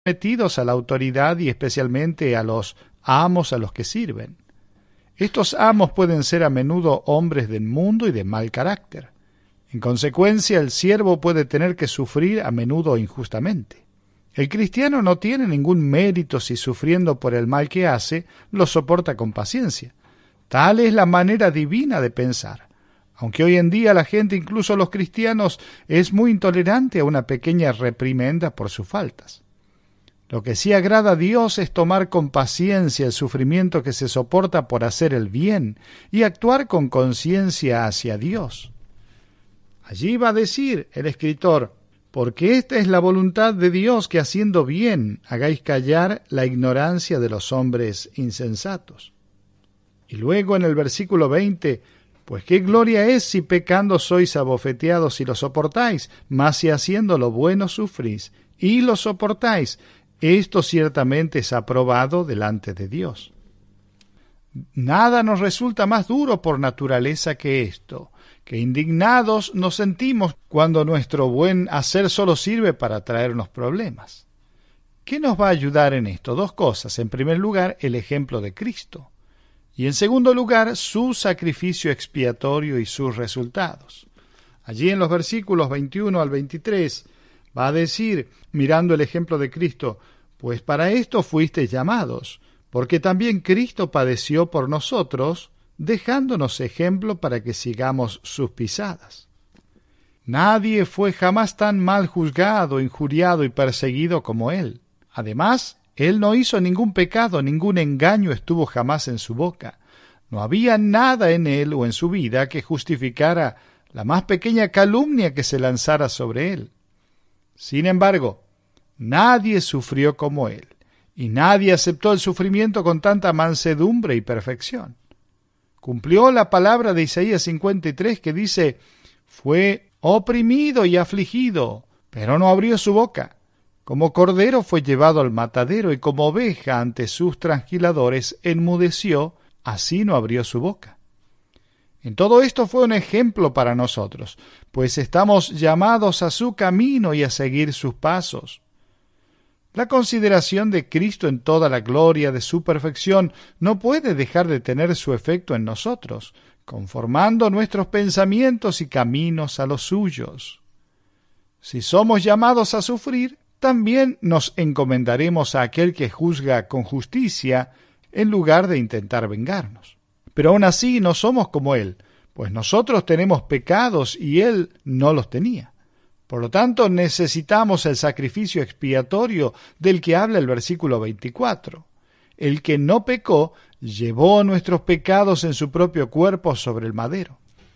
sometidos a la autoridad y especialmente a los amos a los que sirven. Estos amos pueden ser a menudo hombres del mundo y de mal carácter. En consecuencia, el siervo puede tener que sufrir a menudo injustamente. El cristiano no tiene ningún mérito si sufriendo por el mal que hace, lo soporta con paciencia. Tal es la manera divina de pensar. Aunque hoy en día la gente, incluso los cristianos, es muy intolerante a una pequeña reprimenda por sus faltas. Lo que sí agrada a Dios es tomar con paciencia el sufrimiento que se soporta por hacer el bien y actuar con conciencia hacia Dios. Allí va a decir el escritor, porque esta es la voluntad de Dios, que haciendo bien hagáis callar la ignorancia de los hombres insensatos. Y luego en el versículo 20, pues qué gloria es si pecando sois abofeteados y lo soportáis, mas si haciendo lo bueno sufrís y lo soportáis, esto ciertamente es aprobado delante de Dios. Nada nos resulta más duro por naturaleza que esto, que indignados nos sentimos cuando nuestro buen hacer solo sirve para traernos problemas. ¿Qué nos va a ayudar en esto? Dos cosas. En primer lugar, el ejemplo de Cristo. Y en segundo lugar, su sacrificio expiatorio y sus resultados. Allí en los versículos 21 al 23 va a decir, mirando el ejemplo de Cristo, pues para esto fuisteis llamados, porque también Cristo padeció por nosotros, dejándonos ejemplo para que sigamos sus pisadas. Nadie fue jamás tan mal juzgado, injuriado y perseguido como él. Además, él no hizo ningún pecado, ningún engaño estuvo jamás en su boca. No había nada en él o en su vida que justificara la más pequeña calumnia que se lanzara sobre él. Sin embargo, nadie sufrió como él, y nadie aceptó el sufrimiento con tanta mansedumbre y perfección. Cumplió la palabra de Isaías 53 que dice, fue oprimido y afligido, pero no abrió su boca. Como cordero fue llevado al matadero, y como oveja ante sus trasquiladores enmudeció, así no abrió su boca. En todo esto fue un ejemplo para nosotros, pues estamos llamados a su camino y a seguir sus pasos. La consideración de Cristo en toda la gloria de su perfección no puede dejar de tener su efecto en nosotros, conformando nuestros pensamientos y caminos a los suyos. Si somos llamados a sufrir, también nos encomendaremos a aquel que juzga con justicia en lugar de intentar vengarnos. Pero aún así no somos como él, pues nosotros tenemos pecados y él no los tenía. Por lo tanto, necesitamos el sacrificio expiatorio del que habla el versículo 24. El que no pecó llevó nuestros pecados en su propio cuerpo sobre el madero.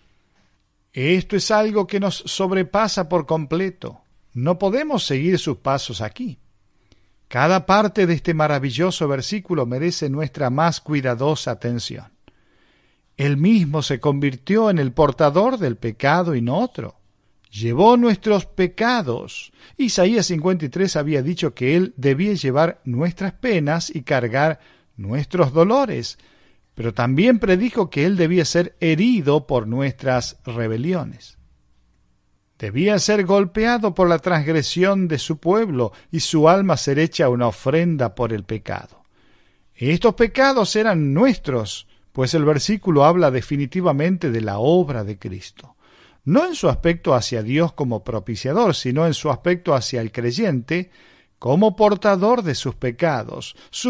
Esto es algo que nos sobrepasa por completo. No podemos seguir sus pasos aquí. Cada parte de este maravilloso versículo merece nuestra más cuidadosa atención. Él mismo se convirtió en el portador del pecado y no otro. Llevó nuestros pecados. Isaías 53 había dicho que él debía llevar nuestras penas y cargar nuestros dolores, pero también predijo que él debía ser herido por nuestras rebeliones. Debía ser golpeado por la transgresión de su pueblo y su alma ser hecha una ofrenda por el pecado. Estos pecados eran nuestros, pues el versículo habla definitivamente de la obra de Cristo. No en su aspecto hacia Dios como propiciador, sino en su aspecto hacia el creyente como portador de sus pecados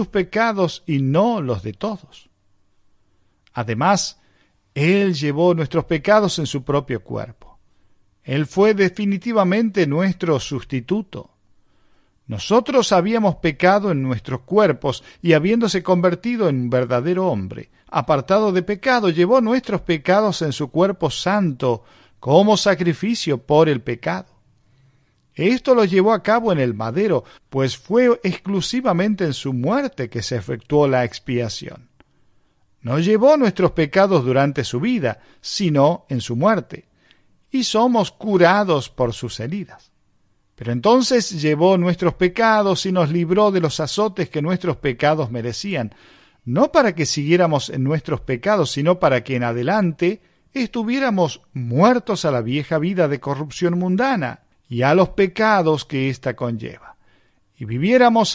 y no los de todos. Además, Él llevó nuestros pecados en su propio cuerpo. Él fue definitivamente nuestro sustituto. Nosotros habíamos pecado en nuestros cuerpos y habiéndose convertido en un verdadero hombre, apartado de pecado, llevó nuestros pecados en su cuerpo santo como sacrificio por el pecado. Esto lo llevó a cabo en el madero, pues fue exclusivamente en su muerte que se efectuó la expiación. No llevó nuestros pecados durante su vida, sino en su muerte, y somos curados por sus heridas. Pero entonces llevó nuestros pecados y nos libró de los azotes que nuestros pecados merecían, no para que siguiéramos en nuestros pecados, sino para que en adelante estuviéramos muertos a la vieja vida de corrupción mundana y a los pecados que ésta conlleva. y viviéramos